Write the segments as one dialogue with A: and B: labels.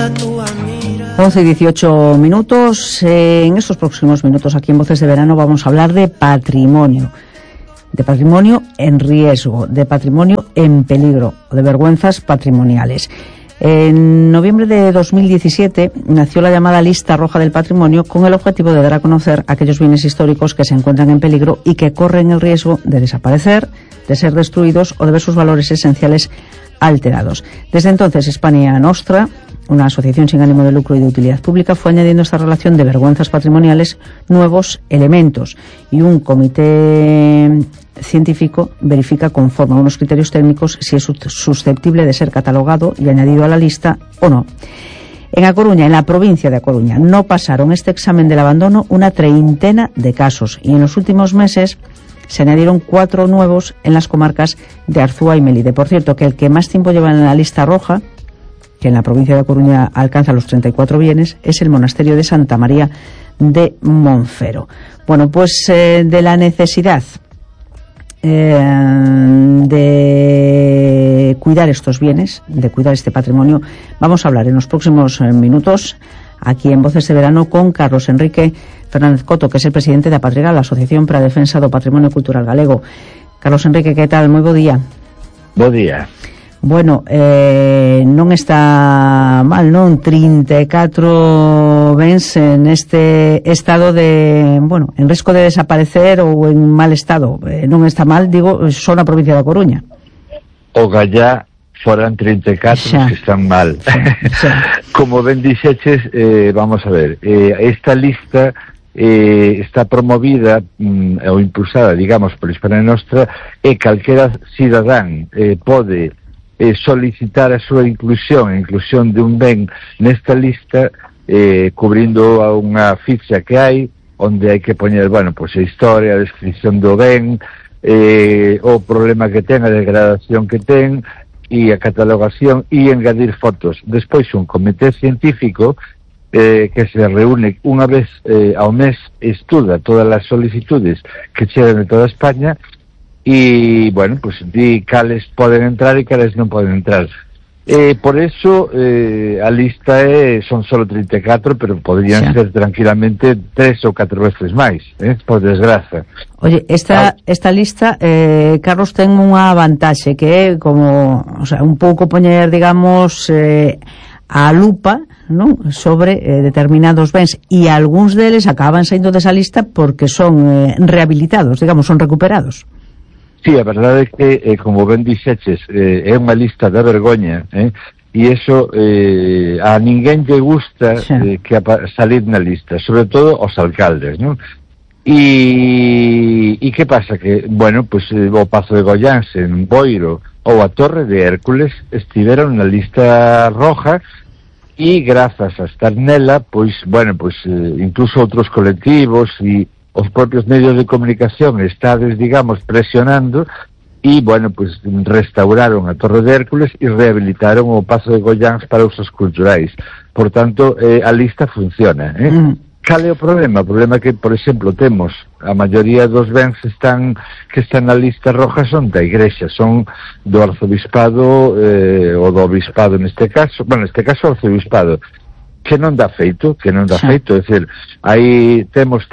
A: 11 y 18 minutos. En estos próximos minutos aquí en Voces de Verano vamos a hablar de patrimonio en riesgo, de patrimonio en peligro, de vergüenzas patrimoniales. En noviembre de 2017 nació la llamada Lista Roja del Patrimonio con el objetivo de dar a conocer aquellos bienes históricos que se encuentran en peligro y que corren el riesgo de desaparecer, de ser destruidos o de ver sus valores esenciales alterados. Desde entonces, Hispania Nostra, una asociación sin ánimo de lucro y de utilidad pública, fue añadiendo a esta relación de vergüenzas patrimoniales nuevos elementos, y un comité científico verifica conforme a unos criterios técnicos si es susceptible de ser catalogado y añadido a la lista o no. En A Coruña, en la provincia de A Coruña, no pasaron este examen del abandono una treintena de casos, y en los últimos meses se añadieron 4 nuevos en las comarcas de Arzúa y Melide. Por cierto, que el que más tiempo lleva en la lista roja, que en la provincia de A Coruña alcanza los 34 bienes, es el monasterio de Santa María de Monfero. Bueno, pues de la necesidad de cuidar estos bienes, de cuidar este patrimonio, vamos a hablar en los próximos minutos aquí en Voces de Verano con Carlos Enrique Fernández Coto, que es el presidente da Patriga, la Asociación para a Defensa do Patrimonio Cultural Galego. Carlos Enrique, que tal? Moi bo día.
B: Bo día.
A: Bueno, non está mal, non? 34 bens neste estado de, bueno, en risco de desaparecer ou en mal estado. Non está mal, digo, só na provincia da Coruña.
B: O gallá foran 34 xa, que están mal. Xa. Como ben dixeches, vamos a ver, esta lista está promovida ou impulsada, digamos, por Hispania Nostra, e calquera cidadán pode solicitar a súa inclusión de un ben nesta lista, cubrindo a unha ficha que hai, onde hai que poñer, bueno, pois a historia, a descripción do ben, o problema que ten, a degradación que ten, e a catalogación, e engadir fotos. Despois un comité científico que se reúne unha vez ao mes, estuda todas as solicitudes que chegan de toda España, e, bueno, pues di cales poden entrar e cales non poden entrar. Por eso a lista son solo 34, pero podrían ser tranquilamente 3 ou 4 veces máis, por desgraza.
A: Oye, esta lista, Carlos, ten unha vantaxe que é como, o sea, un pouco poñer, digamos, a lupa, non, sobre determinados bens, e algúns deles acaban saindo desa lista porque son rehabilitados, digamos, son recuperados.
B: Sí, a verdade é que, como ben dixeches, é unha lista de vergoña, e iso a ninguén lle gusta que salir na lista, sobre todo os alcaldes, non? E que pasa? Que, bueno, pues o Pazo de Goiáns en Boiro ou a Torre de Hércules estiveron na lista roja, e grazas a estar nela, pois, bueno, pues incluso outros colectivos e os propios medios de comunicación estades, digamos, presionando, e, bueno, pues restauraron a Torre de Hércules e rehabilitaron o Pazo de Goiáns para usos culturais. Por tanto, a lista funciona. Cal é o problema? O problema é que, por exemplo, temos a maioría dos bens que están na lista roja son da Igrexa, son do Arzobispado, ou do Obispado neste caso, bueno, neste caso o Arzobispado, que non dá feito, é dicir, aí temos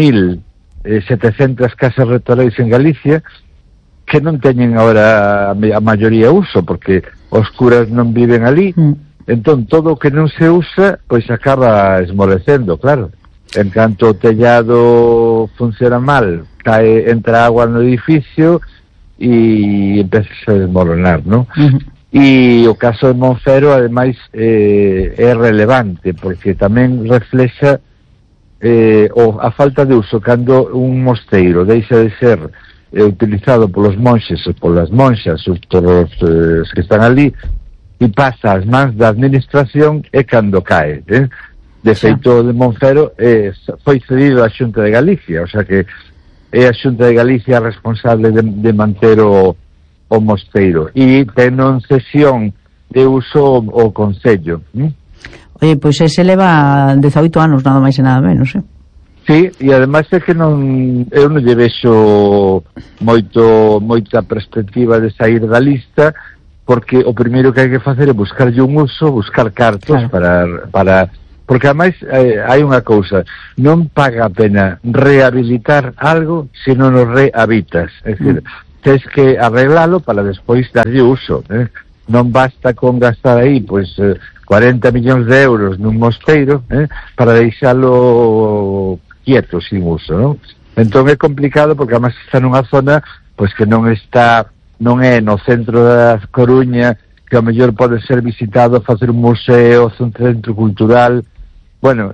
B: 3.700 casas rectorais en Galicia que non teñen agora a maioría uso, porque os curas non viven ali, entón todo o que non se usa, pois acaba esmorecendo, claro. En canto o tellado funciona mal, entra agua no edificio e empeza a desmoronar, non? E o caso de Monfero, ademais, é relevante, porque tamén reflexa a falta de uso cando un mosteiro deixa de ser utilizado polos monxes ou polas monxas ou todos os que están ali, e pasa ás mans da administración, e cando cae. De feito, de Monfero foi cedido á Xunta de Galicia, o sea que é a Xunta de Galicia responsable de manter o mosteiro, e ten en cesión de uso o Concello.
A: Oye, pois ese leva 18 anos, nada máis e nada menos,
B: Sí, e ademais é que eu non lle vexo moita perspectiva de sair da lista, porque o primeiro que hai que facer é buscarlle un uso, buscar cartos, claro, para porque ademais hai unha cousa, non paga a pena rehabilitar algo se non o rehabitas, é dicir, tens que arreglalo para despois darlle uso, non basta con gastar aí pois 40 millóns de euros nun mosteiro para deixalo quieto, sin uso, non? Entón é complicado porque además está nunha zona pois que non é no centro da Coruña, que ao mellor pode ser visitado, facer un museo, un centro cultural. Bueno,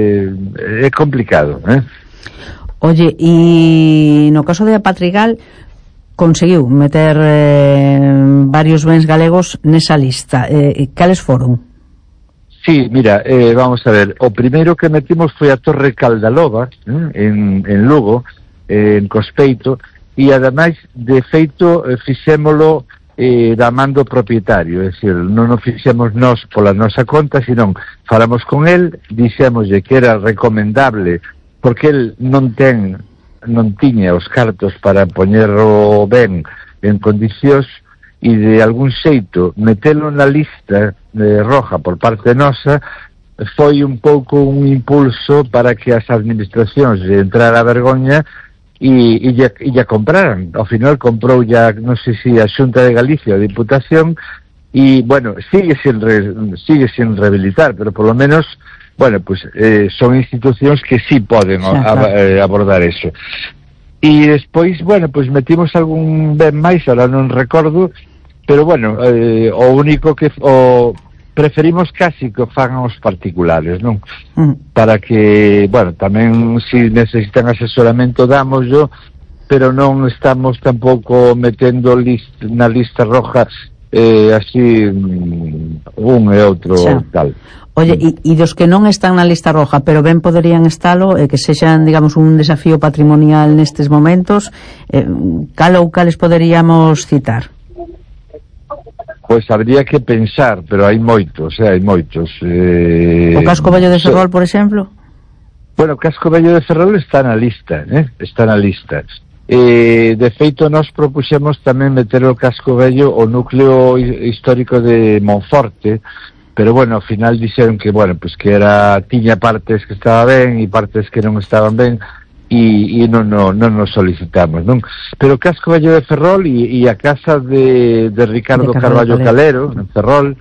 B: é complicado,
A: Oye, e no caso de Apatrigal conseguiu meter varios bens galegos nesa lista. Cales foron?
B: Sí, mira, vamos a ver, o primeiro que metimos foi a Torre Caldaloba, en Lugo, en Cospeito, e ademais, de feito, fixémolo da man do propietario, é dicir, non o fixemos nós pola nosa conta, senón falamos con el, dixémoslle que era recomendable, porque el non tiña os cartos para poñerlo ben en condicións, e de algún xeito metelo na lista roja por parte nosa foi un pouco un impulso para que as administracións entrara a vergoña e ya compraran. Ao final comprou ya, non sei se a Xunta de Galicia ou a Diputación, e, bueno, sigue sin rehabilitar, pero por lo menos, bueno, pues son institucións que sí poden abordar eso. E despois, bueno, pues metimos algún ben máis, ahora non recordo, pero, bueno, o único que preferimos casi que fagan os particulares, non? Para que, bueno, tamén se necesitan asesoramento dámoslo, pero non estamos tampouco metendo na lista roja así un e outro tal.
A: Oye, e dos que non están na lista roja, pero ben poderían estalo, que sexan, digamos, un desafío patrimonial nestes momentos, cal ou cales poderíamos citar?
B: Pois habría que pensar, pero hai moitos, hai moitos.
A: O Casco Vello de Ferrol, por exemplo?
B: Bueno, o Casco Vello de Ferrol está na lista, está na lista. De feito, nós propuxemos tamén meter o Casco Vello o núcleo histórico de Monforte, pero, bueno, ao final dixeron que, bueno, pues que tiña partes que estaba ben e partes que non estaban ben, e non nos solicitamos, non? Pero o Casco Vello de Ferrol e a casa de Ricardo Carballo Calero, en Ferrol,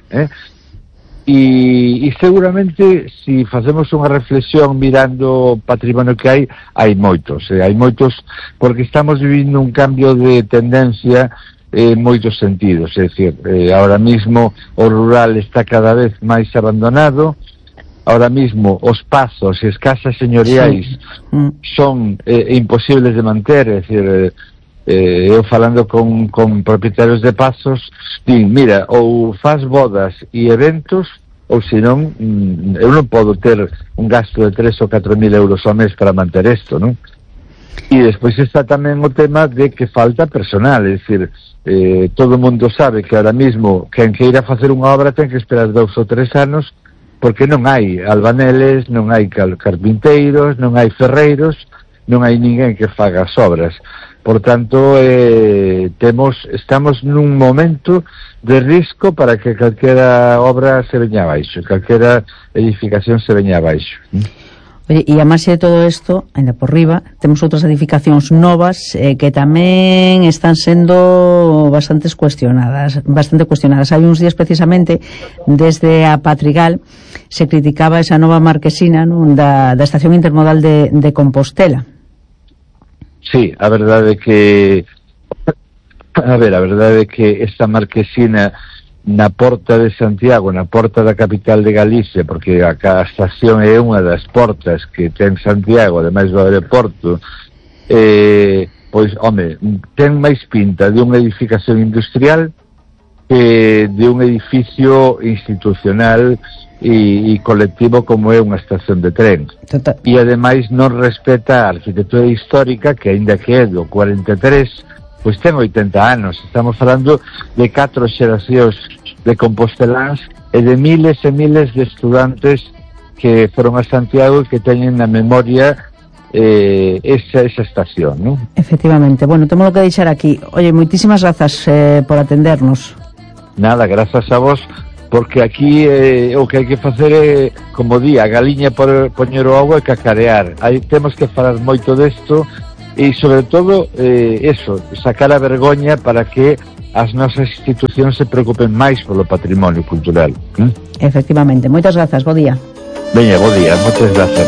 B: e seguramente, se facemos unha reflexión mirando o patrimonio que hai moitos, porque estamos vivindo un cambio de tendencia en moitos sentidos, é dicir, ahora mismo o rural está cada vez máis abandonado. Ahora mismo os pazos e as casas señoriais son imposibles de manter, é dicir, eu falando con propietarios de pazos, din, mira, ou faz bodas e eventos, ou senón, eu non podo ter un gasto de 3 ou 4 mil euros ao mes para manter isto, non? E despois está tamén o tema de que falta personal, é dicir, todo o mundo sabe que ahora mismo quen queira facer unha obra ten que esperar 2 ou 3 anos, porque non hai albaneles, non hai carpinteiros, non hai ferreiros, non hai ninguén que faga as obras. Por tanto, estamos nun momento de risco para que calquera obra se veña abaixo, calquera edificación se veña abaixo.
A: Oye, e a máis de todo isto, ainda por riba, temos outras edificacións novas que tamén están sendo bastante cuestionadas. Hai uns días precisamente, desde a Patrigal, se criticaba esa nova marquesina, non, da estación intermodal de Compostela.
B: Sí, a verdade que esta marquesina na porta de Santiago, na porta da capital de Galicia, porque a estación é unha das portas que ten Santiago, ademais do aeroporto, pois, home, ten máis pinta de unha edificación industrial que de un edificio institucional e colectivo como é unha estación de tren. E ademais non respeta a arquitectura histórica, que aínda que é do 43, pois ten 80 anos. Estamos falando de 4 xeracións de composteláns e de miles e miles de estudantes que foron a Santiago e que teñen na memoria esa estación, non?
A: Efectivamente. Bueno, temos que deixar aquí. Oye, moitísimas grazas por atendernos.
B: Nada, grazas a vos, porque aquí o que hai que facer é, como di, a galiña por poñer o ovo e cacarear. Temos que falar moito desto e, sobre todo, eso, sacar a vergoña para que as nosas institucións se preocupen máis polo patrimonio cultural.
A: Efectivamente. Moitas grazas, bo día.
B: Veña, bo día, moitas grazas.